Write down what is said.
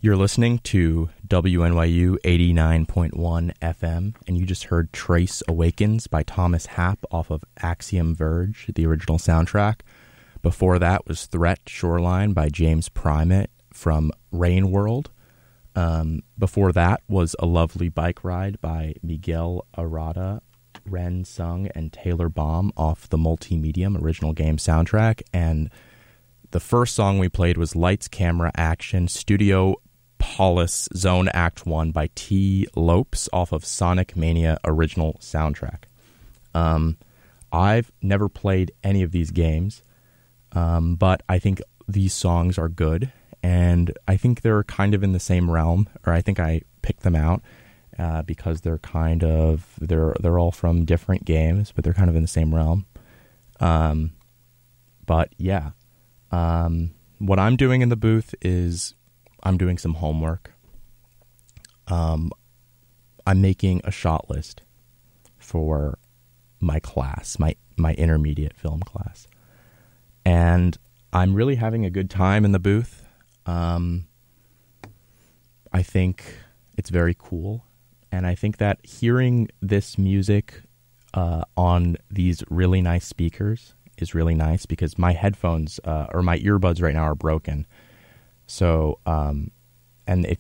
You're listening to WNYU 89.1 FM, and you just heard Trace Awakens by Thomas Happ off of Axiom Verge, the original soundtrack. Before that was Threat Shoreline by James Primate from Rain World. Before that was A Lovely Bike Ride by Miguel Arada, Ren Sung, and Taylor Baum off the Multimedium original game soundtrack. And the first song we played was Lights, Camera, Action, Studio Polis Zone Act 1 by T. Lopes off of Sonic Mania original soundtrack. I've never played any of these games, but I think these songs are good, and I think they're kind of in the same realm, or I think I picked them out because they're kind of, they're all from different games, but they're kind of in the same realm. But yeah, what I'm doing in the booth is I'm doing some homework. I'm making a shot list for my class, my intermediate film class. And I'm really having a good time in the booth. I think it's very cool. And I think that hearing this music on these really nice speakers is really nice, because my headphones or my earbuds right now are broken. So, and